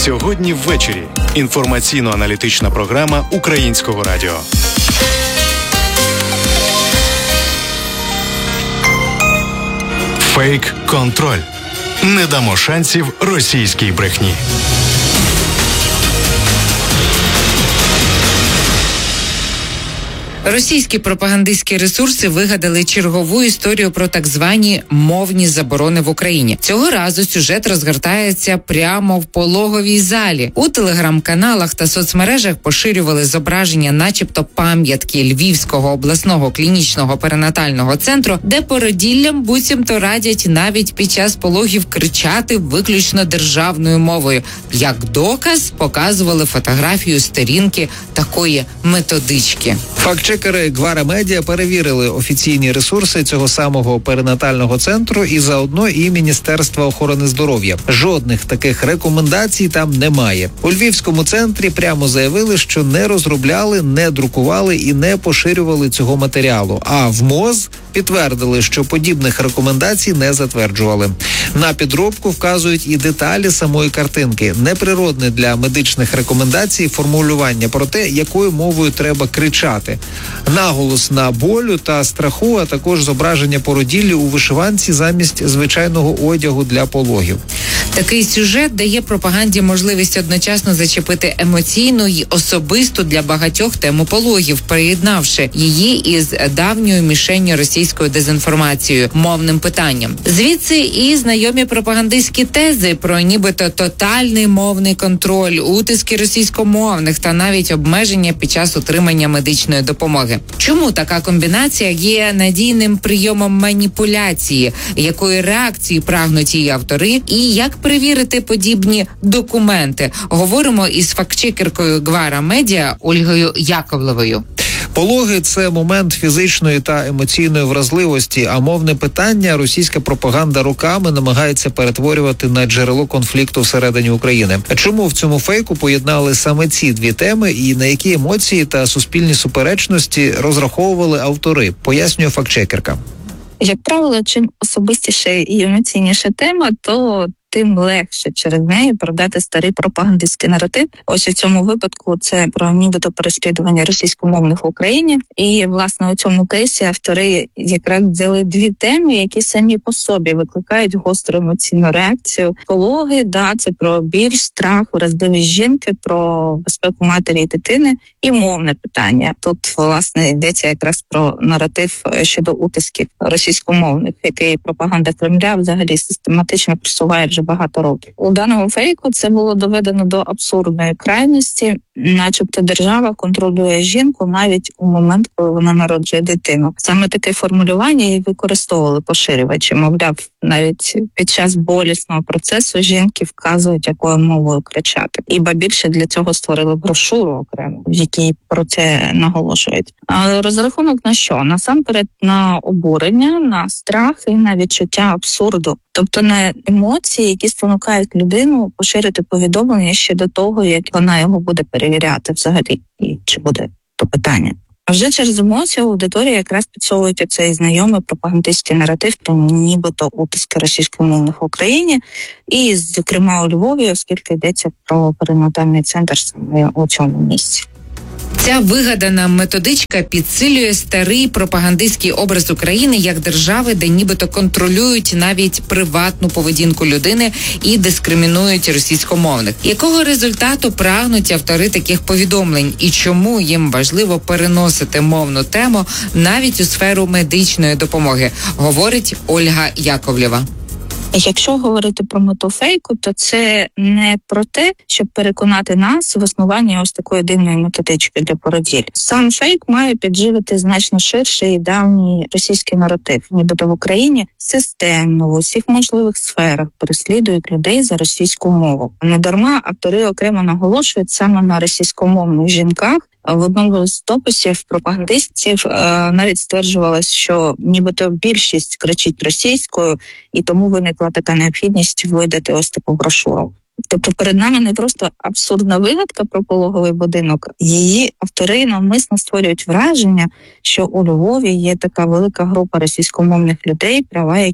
Сьогодні ввечері. Інформаційно-аналітична програма Українського радіо. Фейк-контроль. Не дамо шансів російській брехні. Російські пропагандистські ресурси вигадали чергову історію про так звані мовні заборони в Україні. Цього разу сюжет розгортається прямо в пологовій залі. У телеграм-каналах та соцмережах поширювали зображення начебто пам'ятки Львівського обласного клінічного перинатального центру, де породіллям буцімто радять навіть під час пологів кричати виключно державною мовою. Як доказ показували фотографію сторінки такої методички. Фактчекери Гвара Медіа перевірили офіційні ресурси цього самого перинатального центру і заодно і Міністерства охорони здоров'я. Жодних таких рекомендацій там немає. У Львівському центрі прямо заявили, що не розробляли, не друкували і не поширювали цього матеріалу. А в МОЗ підтвердили, що подібних рекомендацій не затверджували. На підробку вказують і деталі самої картинки. Неприродне для медичних рекомендацій формулювання про те, якою мовою треба кричати. Наголос на болю та страху, а також зображення породіллі у вишиванці замість звичайного одягу для пологів. Такий сюжет дає пропаганді можливість одночасно зачепити емоційну й особисту для багатьох тему пологів, приєднавши її із давньою мішенню російською дезінформацією, мовним питанням. Звідси і знайомі пропагандистські тези про нібито тотальний мовний контроль, утиски російськомовних та навіть обмеження під час отримання медичної допомоги. Чому така комбінація є надійним прийомом маніпуляції, якої реакції прагнуть її автори, і як перевірити подібні документи? Говоримо із фактчекеркою Гвара Медіа Ольгою Яковлевою. Пологи – це момент фізичної та емоційної вразливості, а мовне питання російська пропаганда роками намагається перетворювати на джерело конфлікту всередині України. Чому в цьому фейку поєднали саме ці дві теми і на які емоції та суспільні суперечності розраховували автори, пояснює фактчекерка. Як правило, чим особистіша і емоційніша тема, то тим легше через неї продати старий пропагандистський наратив. Ось у цьому випадку це про нібито переслідування російськомовних в Україні. І, власне, у цьому кейсі автори якраз взяли дві теми, які самі по собі викликають гостру емоційну реакцію. Пологи, це про біль, страх, вразливість жінки, про безпеку матері і дитини і мовне питання. Тут, власне, йдеться якраз про наратив щодо утисків російськомовних, який пропаганда Кремля взагалі систематично просуває вже багато років. У даному фейку це було доведено до абсурдної крайності, начебто держава контролює жінку навіть у момент, коли вона народжує дитину. Саме таке формулювання і використовували поширювачі. Мовляв, навіть під час болісного процесу жінки вказують, якою мовою кричати. І більше для цього створили брошуру окремо, в якій про це наголошують. А розрахунок на що? Насамперед на обурення, на страх і на відчуття абсурду. Тобто на емоції, які спонукають людину поширити повідомлення ще до того, як вона його буде перевіряти взагалі, і чи буде то питання. А вже через емоцію аудиторія якраз підсовують цей знайомий пропагандистський наратив про нібито утиски російськомовних в Україні, і, зокрема, у Львові, оскільки йдеться про перинатальний центр саме у цьому місці. Ця вигадана методичка підсилює старий пропагандистський образ України як держави, де нібито контролюють навіть приватну поведінку людини і дискримінують російськомовних. Якого результату прагнуть автори таких повідомлень і чому їм важливо переносити мовну тему навіть у сферу медичної допомоги, говорить Ольга Яковлєва. Якщо говорити про мету фейку, то це не про те, щоб переконати нас в існуванні ось такої дивної методички для породіль. Сам фейк має підживити значно ширший і давній російський наратив. Нібито в Україні системно в усіх можливих сферах переслідують людей за російську мову. Недарма автори окремо наголошують саме на російськомовних жінках. В одному з дописів пропагандистів навіть стверджувалось, що нібито більшість кричить російською, і тому виникла така необхідність видати ось таку брошуру. Тобто перед нами не просто абсурдна вигадка про пологовий будинок, її автори навмисно створюють враження, що у Львові є така велика група російськомовних людей, права яких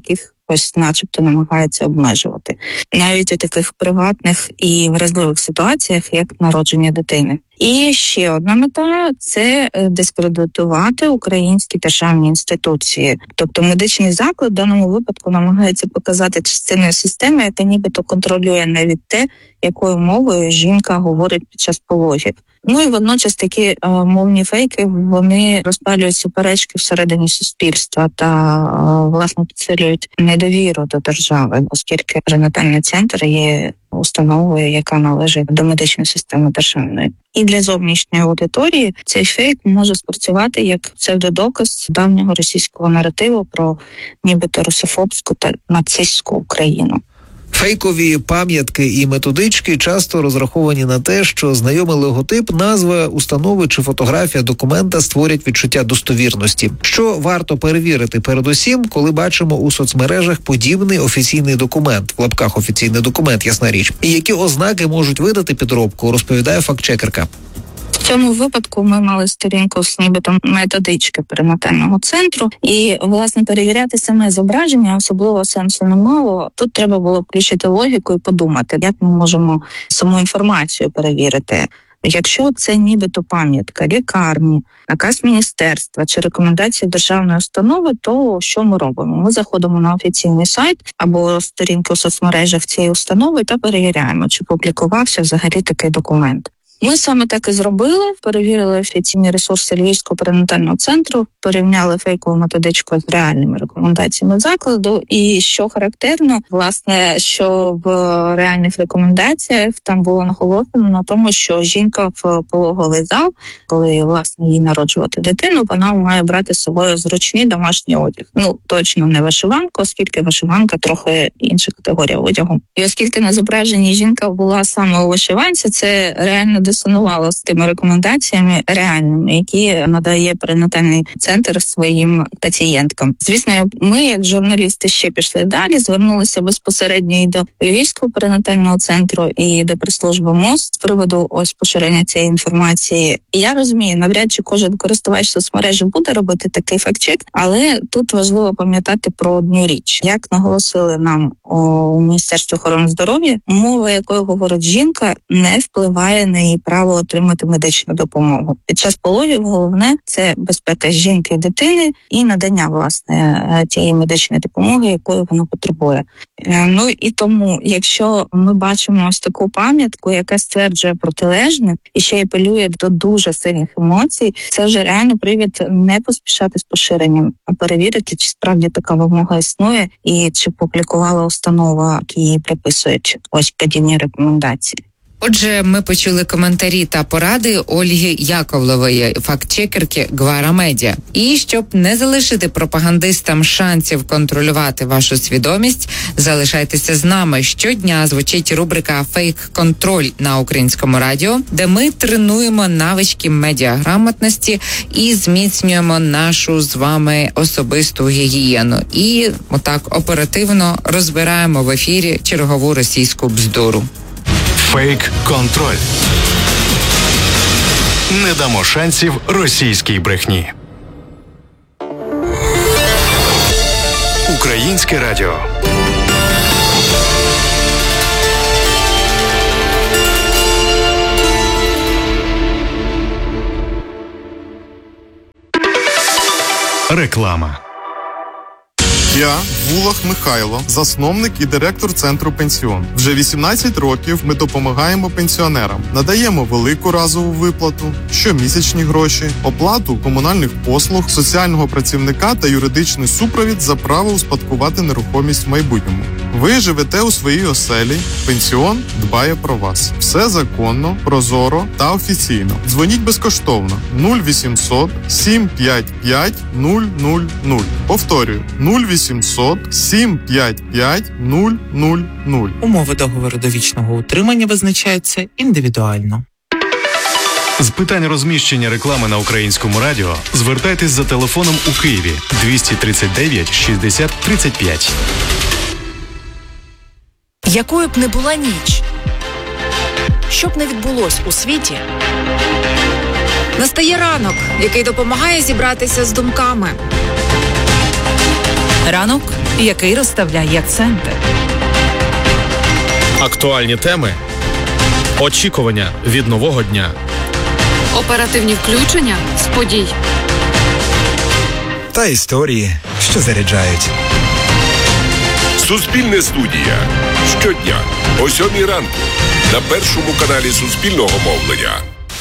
ось начебто намагається обмежувати. Навіть у таких приватних і вразливих ситуаціях, як народження дитини. І ще одна мета – це дискредитувати українські державні інституції. Тобто медичний заклад в даному випадку намагається показати частиною системи, яка нібито контролює навіть те, якою мовою жінка говорить під час пологів. Ну і водночас такі мовні фейки, вони розпалюють суперечки всередині суспільства та, власне, підсилюють недовіру до держави, оскільки перинатальний центр є установою, яка належить до медичної системи державної. І для зовнішньої аудиторії цей фейк може спрацювати як псевдодоказ давнього російського наративу про нібито русофобську та нацистську Україну. Фейкові пам'ятки і методички часто розраховані на те, що знайомий логотип, назва установи чи фотографія документа створять відчуття достовірності. Що варто перевірити передусім, коли бачимо у соцмережах подібний офіційний документ, в лапках офіційний документ, ясна річ, і які ознаки можуть видати підробку, розповідає фактчекерка. В цьому випадку ми мали сторінку з нібито методички перинатального центру, і, власне, перевіряти саме зображення особливо сенсу не мало. Тут треба було включити логіку і подумати, як ми можемо саму інформацію перевірити. Якщо це нібито пам'ятка лікарні, наказ міністерства чи рекомендації державної установи, то що ми робимо? Ми заходимо на офіційний сайт або сторінку в соцмережах цієї установи та перевіряємо, чи публікувався взагалі такий документ. Ми саме так і зробили, перевірили офіційні ресурси Львівського перинатального центру, порівняли фейкову методичку з реальними рекомендаціями закладу. І що характерно, власне, що в реальних рекомендаціях там було наголошено на тому, що жінка в пологовий зал, коли, власне, їй народжувати дитину, вона має брати з собою зручний домашній одяг. Ну, точно не вишиванку, оскільки вишиванка трохи інша категорія одягу. І оскільки на зображенні жінка була саме у вишиванці, це реально дисонувало з тими рекомендаціями реальними, які надає перинатальний центр своїм пацієнткам. Звісно, ми, як журналісти, ще пішли далі, звернулися безпосередньо і до Львівського перинатального центру, і до прес-служби МОЗ з приводу ось поширення цієї інформації. І я розумію, навряд чи кожен користувач соцмережі буде робити такий фактчек, але тут важливо пам'ятати про одну річ. Як наголосили нам у Міністерстві охорони здоров'я, мова, якою говорить жінка, не впливає на її право отримати медичну допомогу. Під час пологів головне – це безпека жінки і дитини і надання, власне, тієї медичної допомоги, якої вона потребує. Ну і тому, якщо ми бачимо ось таку пам'ятку, яка стверджує протилежне і ще й апелює до дуже сильних емоцій, це вже реально привід не поспішати з поширенням, а перевірити, чи справді така вимога існує і чи публікувала установа, які її приписують ось подібні рекомендації. Отже, ми почули коментарі та поради Ольги Яковлевої, фактчекерки Гвара Медіа. І щоб не залишити пропагандистам шансів контролювати вашу свідомість, залишайтеся з нами. Щодня звучить рубрика «Фейк-контроль» на Українському радіо, де ми тренуємо навички медіаграмотності і зміцнюємо нашу з вами особисту гігієну. І отак оперативно розбираємо в ефірі чергову російську бздуру. Фейк-контроль. Не дамо шансів російській брехні. Українське радіо. Реклама. Я Вулах Михайло, засновник і директор центру «Пенсіон». Вже 18 років ми допомагаємо пенсіонерам, надаємо велику разову виплату, щомісячні гроші, оплату комунальних послуг, соціального працівника та юридичний супровід за право успадкувати нерухомість в майбутньому. Ви живете у своїй оселі, «Пенсіон» дбає про вас. Все законно, прозоро та офіційно. Дзвоніть безкоштовно 0800 755 000. Повторюю, 0800 755 000. Умови договору довічного утримання визначаються індивідуально. З питань розміщення реклами на Українському радіо звертайтесь за телефоном у Києві 239 60 35. Якою б не була ніч, що б не відбулось у світі, настає ранок, який допомагає зібратися з думками. Ранок, який розставляє акценти. Актуальні теми. Очікування від нового дня. Оперативні включення з подій. Та історії, що заряджають. Суспільне студія. Щодня о 7:00 ранку на першому каналі Суспільного мовлення.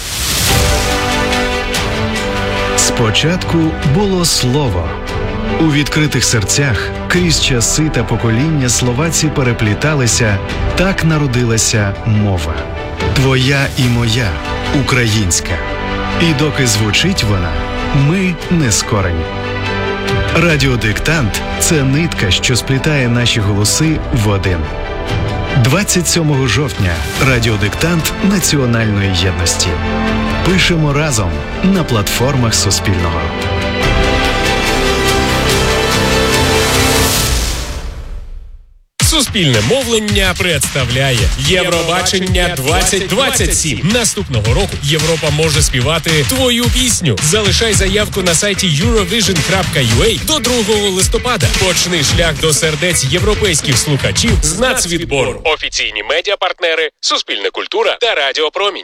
Спочатку було слово. У відкритих серцях крізь часи та покоління словаці перепліталися, так народилася мова. Твоя і моя, українська. І доки звучить вона, ми не скорені. Радіодиктант – це нитка, що сплітає наші голоси в один. 27 жовтня – радіодиктант національної єдності. Пишемо разом на платформах Суспільного. Суспільне мовлення представляє Євробачення 2027. Наступного року Європа може співати твою пісню. Залишай заявку на сайті eurovision.ua до 2 листопада. Почни шлях до сердець європейських слухачів з нацвідбору. Офіційні медіапартнери Суспільне культура та Радіо Промінь.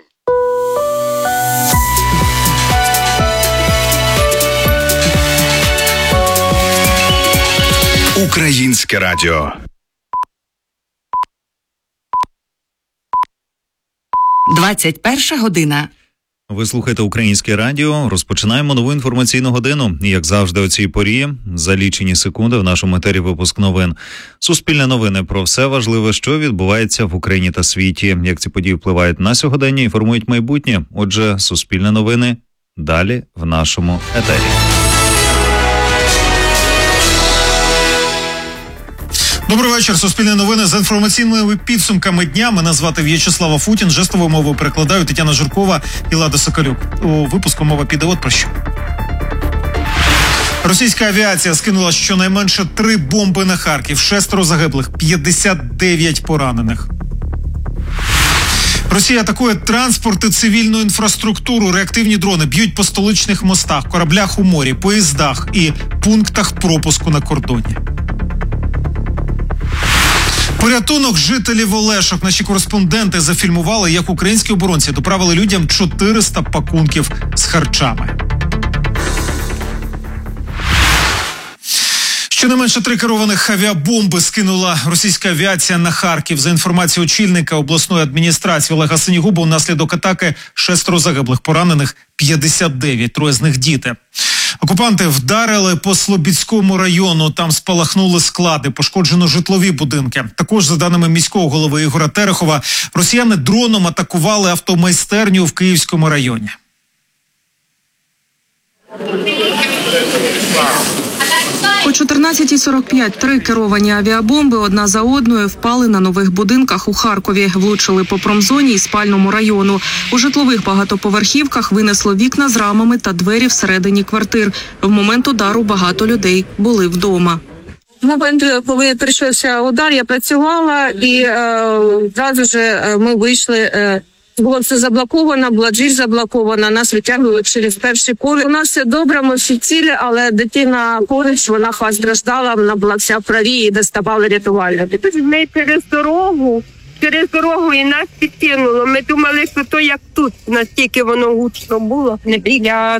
Українське радіо. 21 година. Ви слухаєте Українське радіо. Розпочинаємо нову інформаційну годину. І, як завжди, о цій порі, за лічені секунди в нашому етері випуск новин. Суспільне новини про все важливе, що відбувається в Україні та світі. Як ці події впливають на сьогодення, інформують майбутнє. Отже, Суспільне новини далі в нашому етері. Добрий вечір. Суспільне новини з інформаційними підсумками дня. Мене звати В'ячеслав Футін. Жестовою мовою перекладаю Тетяна Журкова і Лада Соколюк. У випуску мова піде от про що. Російська авіація скинула щонайменше 3 бомби на Харків. 6 загиблих, 59 поранених. Росія атакує транспорт і цивільну інфраструктуру. Реактивні дрони б'ють по столичних мостах, кораблях у морі, поїздах і пунктах пропуску на кордоні. Порятунок жителів Олешок. Наші кореспонденти зафільмували, як українські оборонці доправили людям 400 пакунків з харчами. Щонайменше 3 керованих авіабомби скинула російська авіація на Харків. За інформацією очільника обласної адміністрації Олега Синігуба, внаслідок атаки 6 загиблих, поранених 59, 3 з них діти. Окупанти вдарили по Слобідському району, там спалахнули склади, пошкоджено житлові будинки. Також, за даними міського голови Ігоря Терехова, росіяни дроном атакували автомайстерню в Київському районі. О 14:45 3 керовані авіабомби одна за одною впали на нових будинках у Харкові. Влучили по промзоні і спальному району. У житлових багатоповерхівках винесло вікна з рамами та двері всередині квартир. В момент удару багато людей були вдома. В момент, коли прийшовся удар, я працювала і одразу ж ми вийшли. Було все заблоковано, була двір заблокована, нас витягнули через перший поверх. У нас все добре, ми всі цілі, але дитина поруч, вона постраждала, вона була вся в крові і доставали рятувальники. Ми через дорогу і нас підкинуло. Ми думали, що то як тут, настільки воно гучно було. Я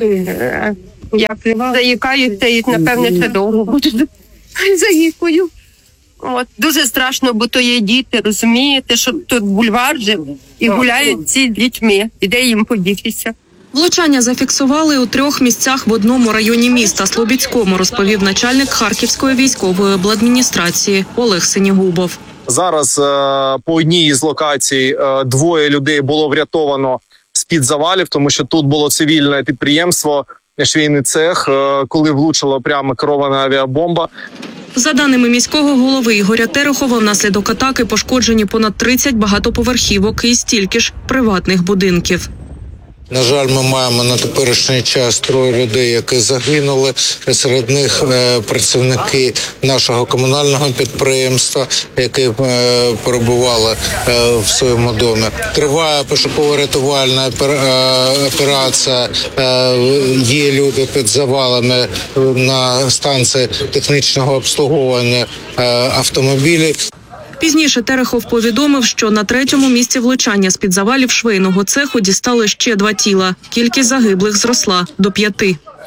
заїкаюся і, напевне, це довго буде. Заїкую. От, дуже страшно, бо то є діти, розумієте, що тут бульвар же, і гуляють ці з дітьми, і де їм подітися. Влучання зафіксували у 3 місцях в одному районі міста – Слобідському, розповів начальник Харківської військової обладміністрації Олег Синігубов. Зараз по одній із локацій 2 людей було врятовано з-під завалів, тому що тут було цивільне підприємство, швейний цех, коли влучила прямо керована авіабомба. За даними міського голови Ігоря Терехова, внаслідок атаки пошкоджені понад 30 багатоповерхівок і стільки ж приватних будинків. На жаль, ми маємо на теперішній час 3 людей, які загинули. Серед них працівники нашого комунального підприємства, які перебували в своєму домі. Триває пошуково-рятувальна операція. Є люди під завалами на станції технічного обслуговування автомобілів. Пізніше Терехов повідомив, що на 3-му місці влучання з-під завалів швейного цеху дістали ще 2 тіла. Кількість загиблих зросла до 5.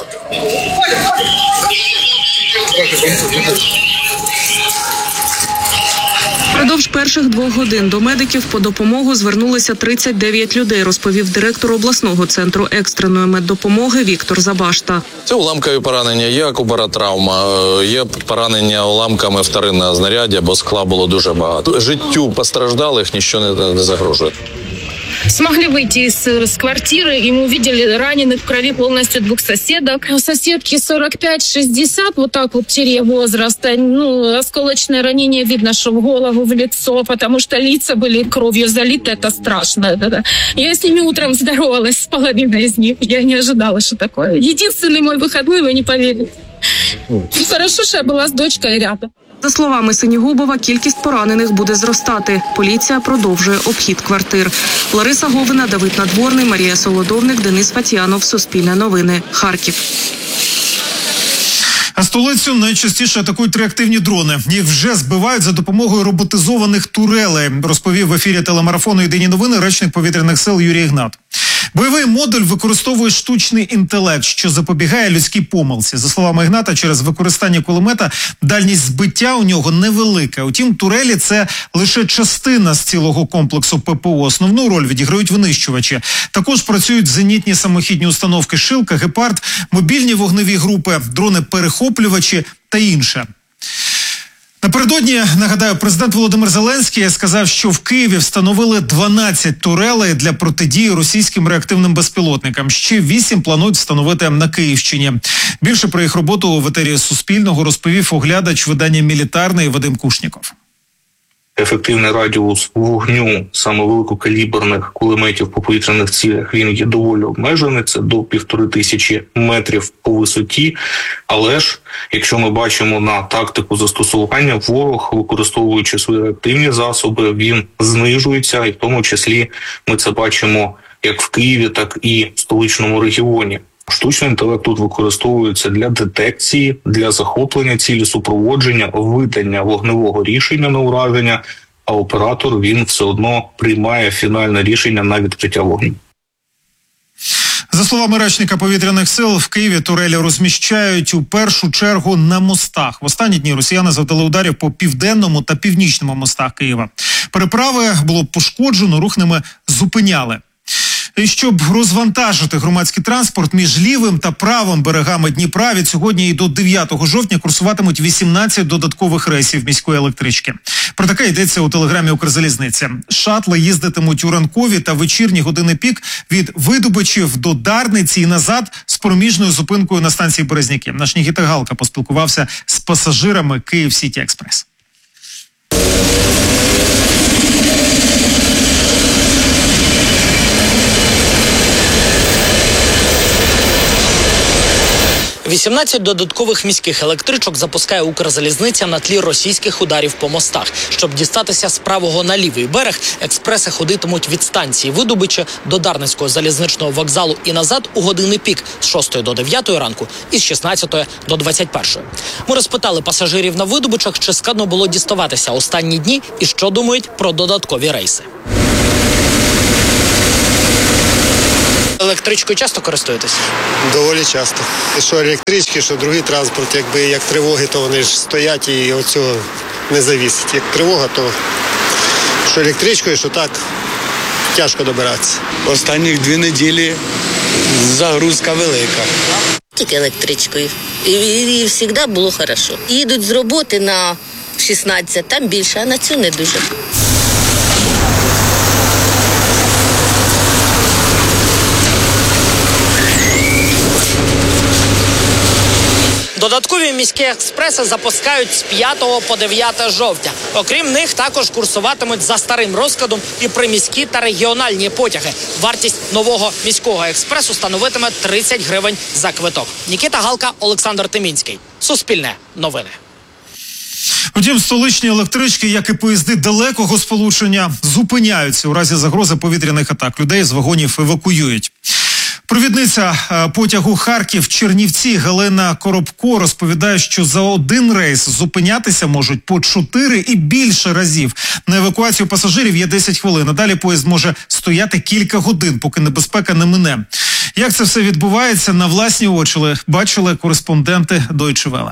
Впродовж перших 2 годин до медиків по допомогу звернулися 39 людей, розповів директор обласного центру екстреної меддопомоги Віктор Забашта. Це уламкові поранення, є акубаротравма, є поранення уламками вторинного знаряддя, бо скла було дуже багато. Життю постраждалих нічого не загрожує. Смогли выйти из квартиры, и мы увидели раненых в крови полностью 2 соседок. У соседки 45-60, вот так вот тире возраста. Осколочное ранение видно, что в голову, в лицо, потому что лица были кровью залиты, это страшно. Да-да. Я с ними утром здоровалась, с половиной из них. Я не ожидала, что такое. Единственный мой выходной, вы не поверите. Хорошо, что я была с дочкой рядом. За словами Синігубова, кількість поранених буде зростати. Поліція продовжує обхід квартир. Лариса Говина, Давид Надворний, Марія Солодовник, Денис Фатьянов. Суспільне новини. Харків. А столицю найчастіше атакують реактивні дрони. Їх вже збивають за допомогою роботизованих турелей, розповів в ефірі телемарафону «Єдині новини» речник повітряних сил Юрій Ігнат. Бойовий модуль використовує штучний інтелект, що запобігає людській помилці. За словами Ігната, через використання кулемета дальність збиття у нього невелика. Утім, турелі – це лише частина з цілого комплексу ППО. Основну роль відіграють винищувачі. Також працюють зенітні самохідні установки «Шилка», «Гепард», мобільні вогневі групи, дрони-перехоплювачі та інше. Напередодні, нагадаю, президент Володимир Зеленський сказав, що в Києві встановили 12 турелей для протидії російським реактивним безпілотникам. Ще 8 планують встановити на Київщині. Більше про їх роботу в етері Суспільного розповів оглядач видання «Мілітарний» Вадим Кушніков. Ефективний радіус вогню саме великокаліберних кулеметів по повітряних цілях, він є доволі обмежений, це до 1500 метрів по висоті. Але ж, якщо ми бачимо на тактику застосування, ворог, використовуючи свої реактивні засоби, він знижується, і в тому числі ми це бачимо як в Києві, так і в столичному регіоні. Штучний інтелект тут використовується для детекції, для захоплення цілі, супроводження, видання вогневого рішення на ураження, а оператор, він все одно приймає фінальне рішення на відкриття вогню. За словами речника повітряних сил, в Києві турелі розміщають у першу чергу на мостах. В останні дні росіяни завдали ударів по південному та північному мостах Києва. Переправи було пошкоджено, рух ними зупиняли. І щоб розвантажити громадський транспорт між лівим та правим берегами Дніпра, від сьогодні і до 9 жовтня курсуватимуть 18 додаткових рейсів міської електрички. Про таке йдеться у телеграмі Укрзалізниці. Шатли їздитимуть у ранкові та вечірні години пік від Видубичів до Дарниці і назад з проміжною зупинкою на станції Березняки. Наш Нікіта Галка поспілкувався з пасажирами Київ Сіті Експрес. 18 додаткових міських електричок запускає Укрзалізниця на тлі російських ударів по мостах. Щоб дістатися з правого на лівий берег, експреси ходитимуть від станції Видубича до Дарницького залізничного вокзалу і назад у години пік з 6 до 9 ранку і з 16 до 21. Ми розпитали пасажирів на Видубичах, чи складно було діставатися останні дні і що думають про додаткові рейси. Електричкою часто користуєтесь? Доволі часто. Що електрички, що другий транспорт, якби як тривоги, то вони ж стоять і від цього не завісить. Як тривога, то що електричкою, що так, тяжко добиратися. Останніх 2 неділі загрузка велика. Тільки електричкою. І завжди було хорошо. Їдуть з роботи на 16, там більше, а на цю не дуже. Додаткові міські експреси запускають з 5 по 9 жовтня. Окрім них, також курсуватимуть за старим розкладом і приміські та регіональні потяги. Вартість нового міського експресу становитиме 30 гривень за квиток. Нікіта Галка, Олександр Тимінський. Суспільне новини. Втім, столичні електрички, як і поїзди далекого сполучення, зупиняються у разі загрози повітряних атак. Людей з вагонів евакуюють. Провідниця потягу Харків-Чернівці Галина Коробко розповідає, що за один рейс зупинятися можуть по 4 і більше разів. На евакуацію пасажирів є 10 хвилин, а далі поїзд може стояти кілька годин, поки небезпека не мине. Як це все відбувається, на власні очі бачили кореспонденти Deutsche Welle.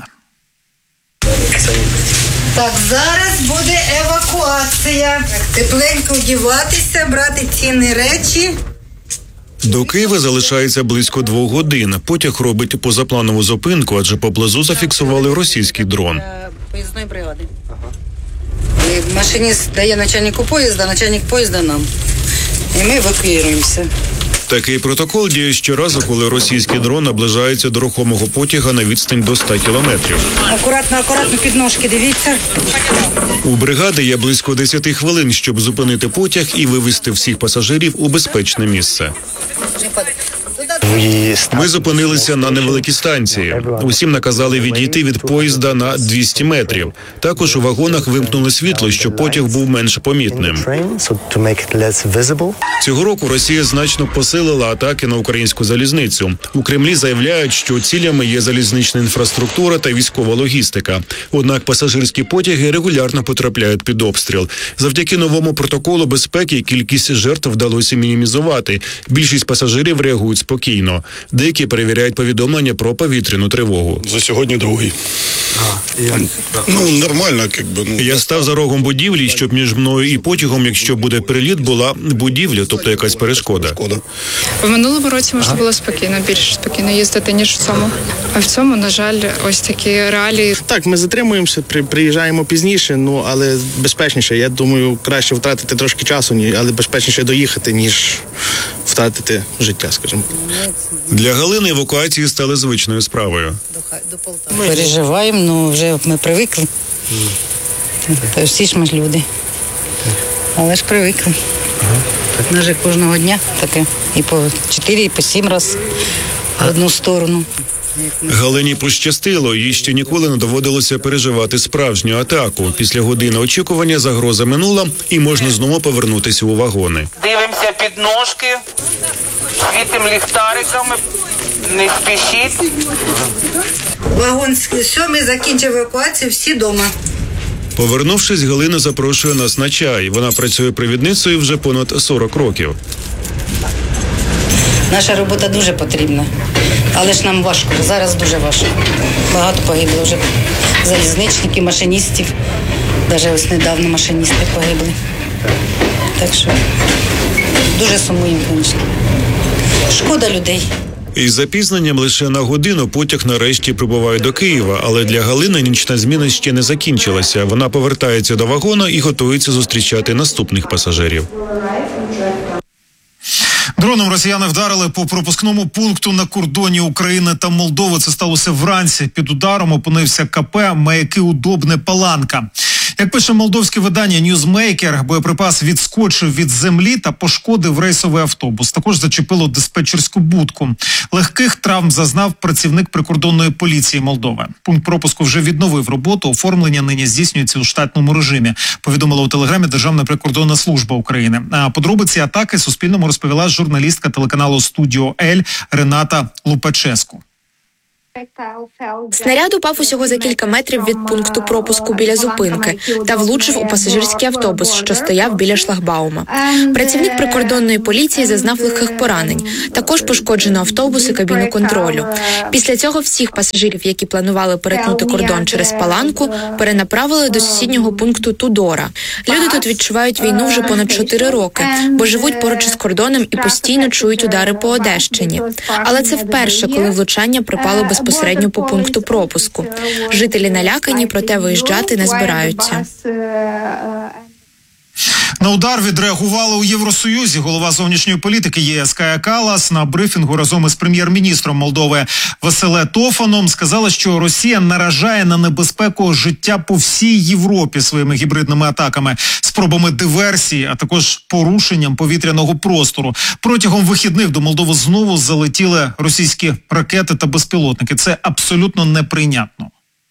Так, зараз буде евакуація. Тепленько вдіватися, брати цінні речі. До Києва залишається близько 2 годин. Потяг робить позапланову зупинку, адже поблизу зафіксували російський дрон. Поїзної бригади. Машиніст дає начальнику поїзда, начальник поїзда нам. І ми евакуюємося. Такий протокол діє щоразу, коли російський дрон наближається до рухомого потяга на відстань до 100 кілометрів. Акуратно, під ножки, дивіться. У бригади є близько 10 хвилин, щоб зупинити потяг і вивезти всіх пасажирів у безпечне місце. Ми зупинилися на невеликій станції. Усім наказали відійти від поїзда на 200 метрів. Також у вагонах вимкнули світло, щоб потяг був менш помітним. Цього року Росія значно посилила атаки на українську залізницю. У Кремлі заявляють, що цілями є залізнична інфраструктура та військова логістика. Однак пасажирські потяги регулярно потрапляють під обстріл. Завдяки новому протоколу безпеки кількість жертв вдалося мінімізувати. Більшість пасажирів реагують спокійно. Деякі перевіряють повідомлення про повітряну тривогу. За сьогодні другий. Нормально, Я став за рогом будівлі, щоб між мною і потягом, якщо буде приліт, була будівля, тобто якась перешкода. В минулому році можна було більш спокійно їздити, ніж в цьому. А в цьому, на жаль, ось такі реалії. Так, ми затримуємося, приїжджаємо пізніше, але безпечніше. Я думаю, краще втратити трошки часу, але безпечніше доїхати, ніж втратити життя, скажімо. Для Галини евакуації стали звичною справою. Переживаємо, вже ми привикли. Та всі ж ми люди. Але ж привикли. У нас же кожного дня таке. І по 4, і по 7 разів в одну сторону. Галині пощастило, їй ще ніколи не доводилося переживати справжню атаку. Після години очікування загроза минула і можна знову повернутися у вагони. Дивимося під ножки, світимо ліхтариками, не спішіть. Вагон 7 закінчив евакуацію, всі вдома. Повернувшись, Галина запрошує нас на чай. Вона працює провідницею вже понад 40 років. Наша робота дуже потрібна, але ж нам важко, зараз дуже важко. Багато погибло вже залізничників, машиністів, навіть ось недавно машиністи погибли. Так що дуже сумуємо, звісно. Шкода людей. Із запізненням лише на годину потяг нарешті прибуває до Києва, але для Галини нічна зміна ще не закінчилася. Вона повертається до вагона і готується зустрічати наступних пасажирів. Дроном росіяни вдарили по пропускному пункту на кордоні України та Молдови. Це сталося вранці. Під ударом опинився КП «Маяки Удобне Паланка». Як пише молдовське видання «Ньюзмейкер», боєприпас відскочив від землі та пошкодив рейсовий автобус. Також зачепило диспетчерську будку. Легких травм зазнав працівник прикордонної поліції Молдови. Пункт пропуску вже відновив роботу. Оформлення нині здійснюється у штатному режимі, повідомила у телеграмі Державна прикордонна служба України. А подробиці атаки Суспільному розповіла журналістка телеканалу «Студіо Ель» Рената Лупаческу. Снаряд упав усього за кілька метрів від пункту пропуску біля зупинки та влучив у пасажирський автобус, що стояв біля шлагбаума. Працівник прикордонної поліції зазнав легких поранень. Також пошкоджено автобус і кабіну контролю. Після цього всіх пасажирів, які планували перетнути кордон через Паланку, перенаправили до сусіднього пункту Тудора. Люди тут відчувають війну вже понад 4 роки, бо живуть поруч із кордоном і постійно чують удари по Одещині. Але це вперше, коли влучання припало безпосередньо по пункту пропуску. Жителі налякані, проте виїжджати не збираються. На удар відреагували у Євросоюзі. Голова зовнішньої політики ЄС Кая Каллас на брифінгу разом із прем'єр-міністром Молдови Василе Тофаном сказала, що Росія наражає на небезпеку життя по всій Європі своїми гібридними атаками, спробами диверсії, а також порушенням повітряного простору. Протягом вихідних до Молдови знову залетіли російські ракети та безпілотники. Це абсолютно неприйнятно.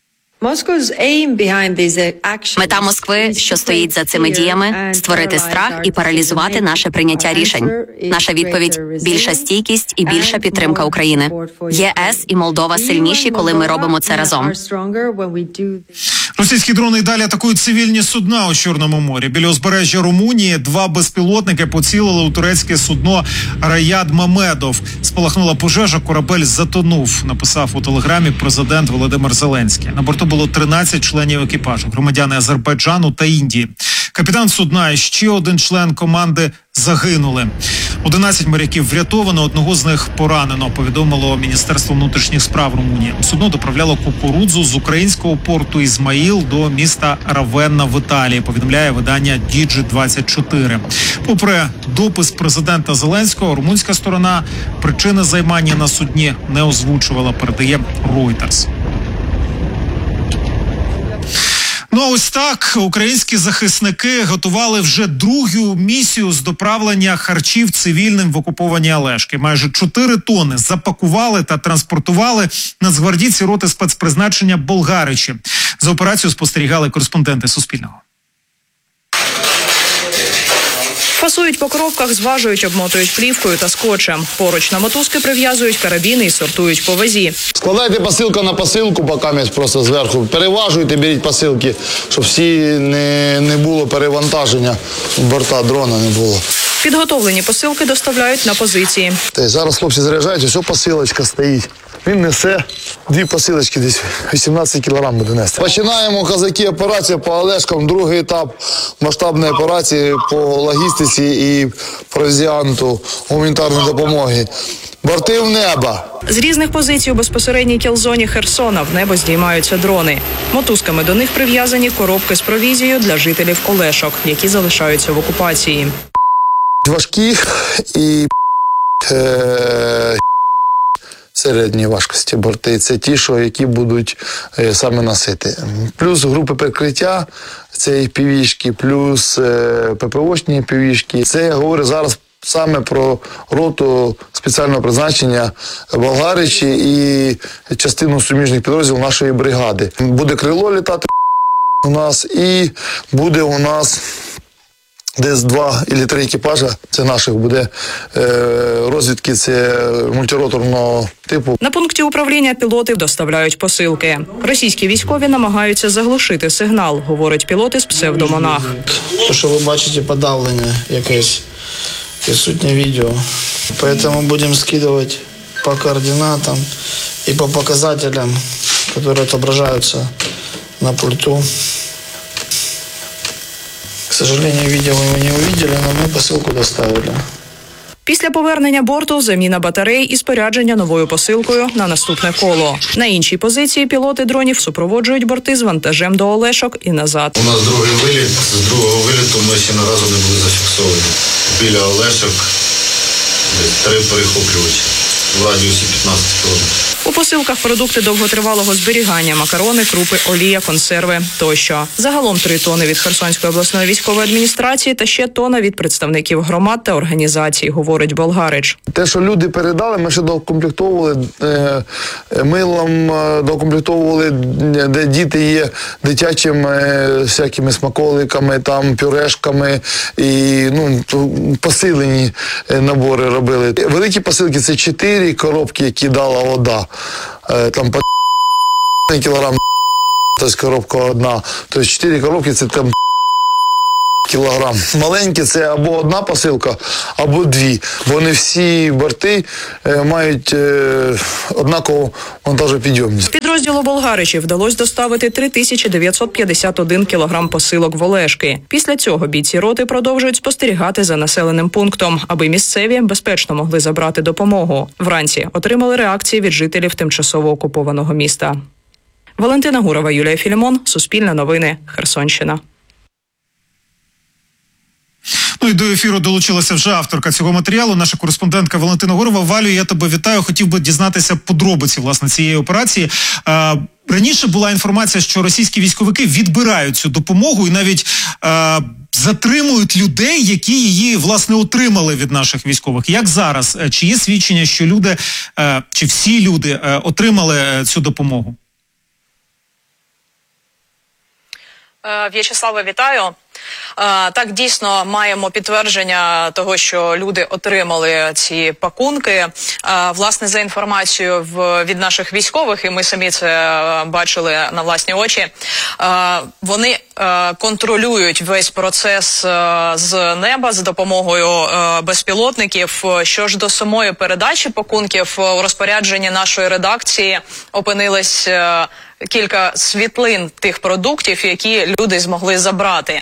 Мета Москви, що стоїть за цими діями, створити страх і паралізувати наше прийняття рішень. Наша відповідь – більша стійкість і більша підтримка України. ЄС і Молдова сильніші, коли ми робимо це разом. Російські дрони й далі атакують цивільні судна у Чорному морі. Біля узбережжя Румунії 2 безпілотники поцілили у турецьке судно Раяд Мамедов. Спалахнула пожежа, корабель затонув, написав у телеграмі президент Володимир Зеленський. На борту було 13 членів екіпажу, громадяни Азербайджану та Індії. Капітан судна і ще один член команди загинули. 11 моряків врятовано, одного з них поранено, повідомило Міністерство внутрішніх справ Румунії. Судно доправляло кукурудзу з українського порту Ізмаїл до міста Равенна в Італії, повідомляє видання Діджі-24. Попри допис президента Зеленського, румунська сторона причини займання на судні не озвучувала, передає Reuters. Ну а ось так українські захисники готували вже другу місію з доправлення харчів цивільним в окуповані Олешки. Майже 4 тони запакували та транспортували нацгвардійці роти спецпризначення Болгаричі. За операцією спостерігали кореспонденти Суспільного. Фасують по коробках, зважують, обмотують плівкою та скотчем. Поруч на мотузки прив'язують карабіни і сортують по вазі. Складайте посилку на посилку, поки просто зверху. Переважуйте, беріть посилки, щоб всі не було перевантаження, борта дрона не було. Підготовлені посилки доставляють на позиції. Зараз хлопці заряджають, ось посилочка стоїть. Він несе 2 посилочки, десь 18 кілограм буде нести. Починаємо, козаки, операцію по Олешкам, другий етап масштабної операції по логістиці і провізіанту гуманітарної допомоги. Борти в небо. З різних позицій у безпосередній кілзоні Херсона в небо здіймаються дрони. Мотузками до них прив'язані коробки з провізією для жителів Олешок, які залишаються в окупації. Важкі і середньої важкості борти. Це ті, які будуть саме носити. Плюс групи прикриття, це і півішки, плюс ППОшні півішки. Це я говорю зараз саме про роту спеціального призначення Болгаричі і частину суміжних підрозділів нашої бригади. Буде крило літати у нас і буде у нас десь 2 або 3 екіпажа, це наших буде розвідки, це мультироторного типу. На пункті управління пілоти доставляють посилки. Російські військові намагаються заглушити сигнал, говорить пілот із псевдомонах. Те, що ви бачите, подавлення якесь, присутнє відео. Тому будемо скидувати по координатам і по показателям, які відображаються на пульту. К сожалению, видео мы не увидели, но мы посылку доставили. Після повернення борту заміна батарей і спорядження новою посилкою на наступне коло. На іншій позиції пілоти дронів супроводжують борти з вантажем до Олешок і назад. У нас другий виліт. З другого виліту ми ще на разу не були зафіксовані. Біля Олешок 3 перехоплювачі в радіусі 15 кілометрів. У посилках продукти довготривалого зберігання, макарони, крупи, олія, консерви тощо. Загалом 3 тони від Херсонської обласної військової адміністрації та ще тонна від представників громад та організацій, говорить Болгарич. Те, що люди передали, ми ще докомплектовували милом, докомплектовували, де діти є дитячими всякими смаколиками, там пюрешками і посилені набори робили. Великі посилки – це 4 коробки, які дала вода. Там по кілограм, тобто коробка одна, тобто 4 коробки це там кілограм. Маленькі це або одна посилка, або 2, бо не всі борти мають однакову вантажопідйомність. Підрозділу Болгаричів вдалося доставити 3951 кілограм посилок в Олешки. Після цього бійці роти продовжують спостерігати за населеним пунктом, аби місцеві безпечно могли забрати допомогу. Вранці отримали реакції від жителів тимчасово окупованого міста. Валентина Гурова, Юлія Філімон, Суспільне новини, Херсонщина. Ну і до ефіру долучилася вже авторка цього матеріалу, наша кореспондентка Валентина Гурова. Валю, я тебе вітаю. Хотів би дізнатися подробиці, власне, цієї операції. Раніше була інформація, що російські військовики відбирають цю допомогу і навіть затримують людей, які її, власне, отримали від наших військових. Як зараз? Чи є свідчення, що люди, чи всі люди отримали цю допомогу? В'ячеславе, вітаю. Так, дійсно, маємо підтвердження того, що люди отримали ці пакунки. Власне, за інформацією від наших військових, і ми самі це бачили на власні очі, вони контролюють весь процес з неба за допомогою безпілотників. Що ж до самої передачі пакунків, у розпорядженні нашої редакції опинилось кілька світлин тих продуктів, які люди змогли забрати.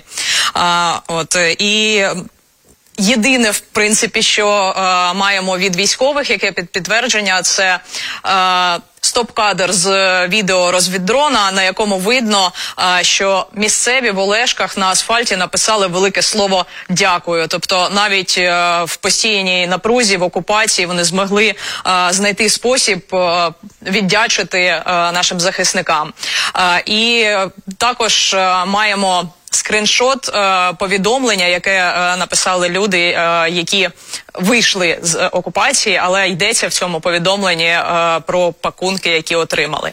І єдине, в принципі, що маємо від військових, яке підтвердження, це стоп-кадр з відео розвіддрона, на якому видно, що місцеві в Олешках на асфальті написали велике слово «дякую». Тобто навіть в постійній напрузі, в окупації вони змогли знайти спосіб віддячити нашим захисникам. І також маємо скриншот повідомлення, яке написали люди, які вийшли з окупації, але йдеться в цьому повідомленні про пакунки, які отримали.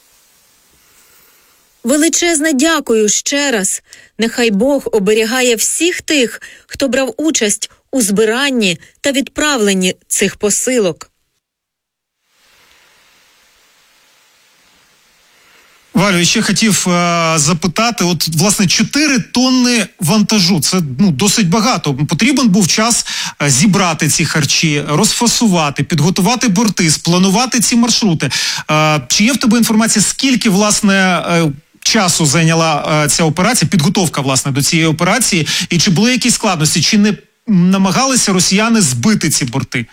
Величезне дякую ще раз. Нехай Бог оберігає всіх тих, хто брав участь у збиранні та відправленні цих посилок. Валю, ще хотів запитати, от, власне, 4 тонни вантажу, це досить багато. Потрібен був час зібрати ці харчі, розфасувати, підготувати борти, спланувати ці маршрути. Чи є в тебе інформація, скільки, власне, часу зайняла ця операція, підготовка, власне, до цієї операції, і чи були якісь складності, чи не намагалися росіяни збити ці борти?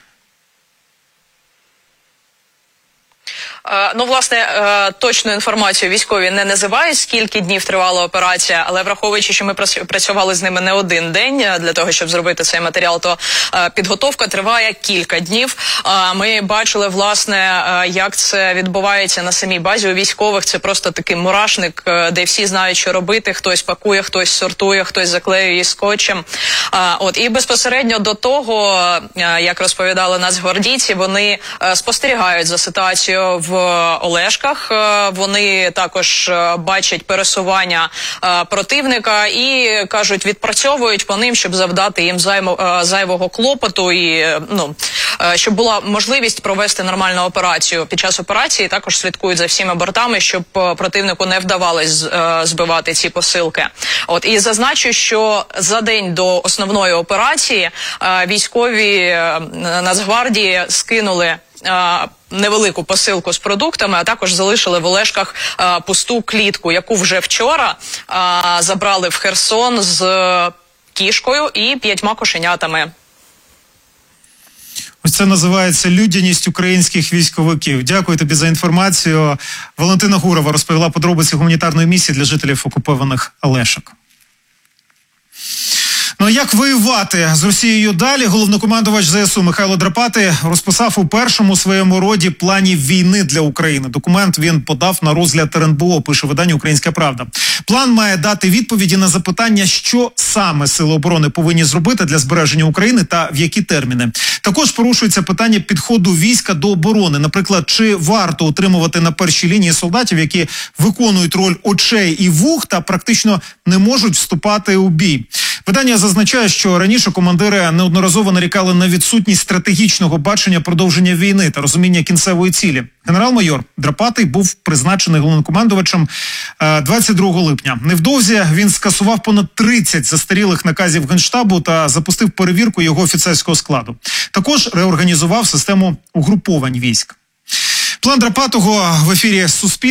Власне, точну інформацію військові не називають, скільки днів тривала операція, але враховуючи, що ми працювали з ними не один день для того, щоб зробити цей матеріал, то підготовка триває кілька днів. Ми бачили, власне, як це відбувається на самій базі. У військових це просто такий мурашник, де всі знають, що робити. Хтось пакує, хтось сортує, хтось заклеює її скотчем. І безпосередньо до того, як розповідали нацгвардійці, вони спостерігають за ситуацією в Олешках. Вони також бачать пересування противника і, кажуть, відпрацьовують по ним, щоб завдати їм зайвого клопоту і, щоб була можливість провести нормальну операцію. Під час операції також слідкують за всіма бортами, щоб противнику не вдавалось збивати ці посилки. І зазначу, що за день до основної операції військові Нацгвардії скинули невелику посилку з продуктами, а також залишили в Олешках пусту клітку, яку вже вчора забрали в Херсон з кішкою і 5 кошенятами. Ось це називається людяність українських військовиків. Дякую тобі за інформацію. Валентина Гурова розповіла подробиці гуманітарної місії для жителів окупованих Олешок. Як воювати з Росією далі? Головнокомандувач ЗСУ Михайло Драпатий розписав у першому своєму роді плані війни для України. Документ він подав на розгляд РНБО, пише видання «Українська правда». План має дати відповіді на запитання, що саме Сили оборони повинні зробити для збереження України та в які терміни. Також порушується питання підходу війська до оборони. Наприклад, чи варто утримувати на першій лінії солдатів, які виконують роль очей і вух та практично не можуть вступати у бій. Видання зазначає, що раніше командири неодноразово нарікали на відсутність стратегічного бачення продовження війни та розуміння кінцевої цілі. Генерал-майор Драпатий був призначений головнокомандувачем 22 липня. Невдовзі він скасував понад 30 застарілих наказів Генштабу та запустив перевірку його офіцерського складу. Також реорганізував систему угруповань військ. План Драпатого в ефірі «Суспільного».